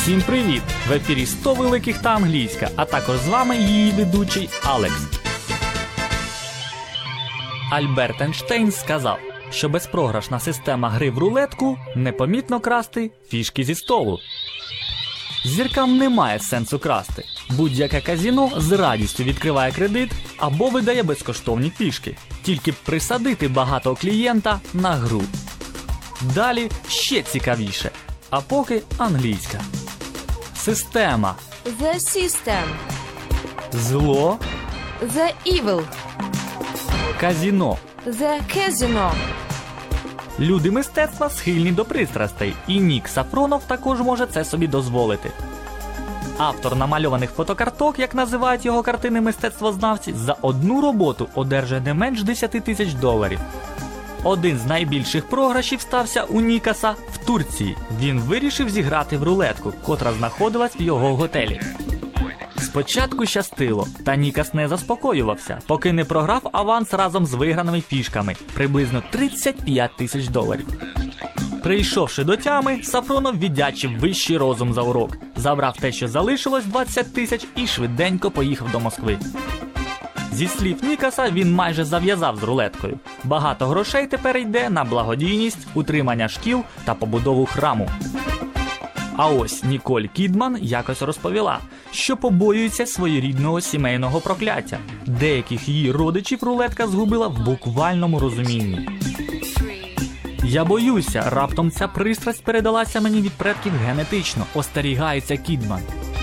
Всім привіт! В ефірі 100 великих та англійська, а також з вами її ведучий Алекс. Альберт Ейнштейн сказав, що безпрограшна система гри в рулетку непомітно красти фішки зі столу. Зіркам немає сенсу красти. Будь-яке казино з радістю відкриває кредит або видає безкоштовні фішки. Тільки б присадити багатого клієнта на гру. Далі ще цікавіше. А поки англійська. Система. The system. Зло. The evil. Казино. The casino. Люди мистецтва схильні до пристрастей, і Нік Сафронов також може це собі дозволити. Автор намальованих фотокарток, як називають його картини мистецтвознавці, за одну роботу одержує не менш $10 000. Один з найбільших програшів стався у Нікаса в Турції. Він вирішив зіграти в рулетку, котра знаходилась в його готелі. Спочатку щастило, та Нікас не заспокоювався, поки не програв аванс разом з виграними фішками – приблизно $35 000. Прийшовши до тями, Сафронов віддячив вищий розум за урок, забрав те, що залишилось, 20 000, і швиденько поїхав до Москви. Зі слів Нікаса, він майже зав'язав з рулеткою. Багато грошей тепер йде на благодійність, утримання шкіл та побудову храму. А ось Ніколь Кідман якось розповіла, що побоюється своєрідного сімейного прокляття. Деяких її родичів рулетка згубила в буквальному розумінні. «Я боюся, раптом ця пристрасть передалася мені від предків генетично», остерігається Кідман.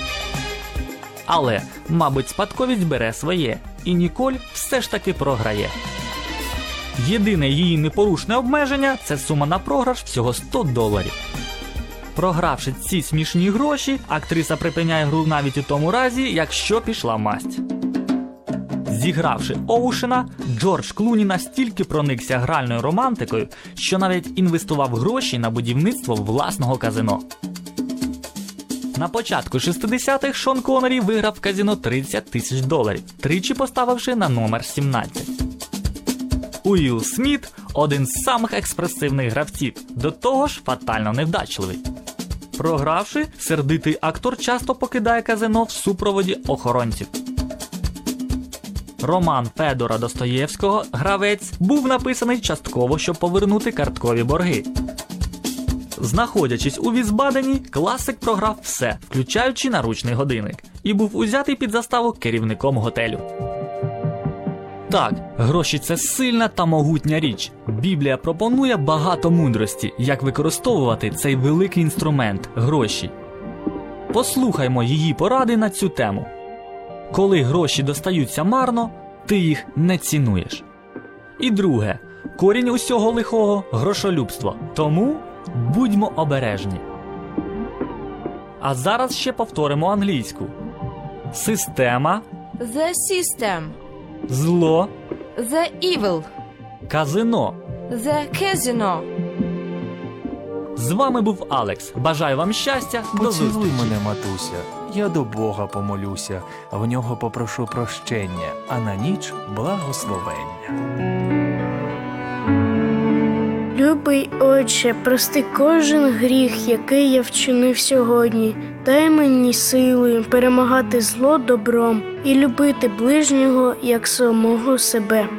Але, мабуть, спадковість бере своє, і Ніколь все ж таки програє. Єдине її непорушне обмеження – це сума на програш всього $100. Програвши ці смішні гроші, актриса припиняє гру навіть у тому разі, якщо пішла масть. Зігравши Оушена, Джордж Клуні настільки проникся гральною романтикою, що навіть інвестував гроші на будівництво власного казино. На початку 60-х Шон Коннері виграв в казино $30 000, тричі поставивши на номер 17. Уілл Сміт – один з самих експресивних гравців, до того ж фатально невдачливий. Програвши, сердитий актор часто покидає казино в супроводі охоронців. Роман Федора Достоєвського «Гравець» був написаний частково, щоб повернути карткові борги. Знаходячись у Візбадені, класик програв все, включаючи наручний годинник, і був узятий під заставу керівником готелю. Так, гроші – це сильна та могутня річ. Біблія пропонує багато мудрості, як використовувати цей великий інструмент – гроші. Послухаймо її поради на цю тему. Коли гроші достаються марно, ти їх не цінуєш. І друге, корінь усього лихого – грошолюбство. Тому будьмо обережні. А зараз ще повторимо англійську. Система. The system. Зло. The evil. Казино. The casino. З вами був Алекс. Бажаю вам щастя. До Поцілуй зустрічі. мене, матуся, я до Бога помолюся, в нього попрошу прощення, а на ніч благословення. Любий Отче, прости кожен гріх, який я вчинив сьогодні. Дай мені сили перемагати зло добром і любити ближнього, як самого себе.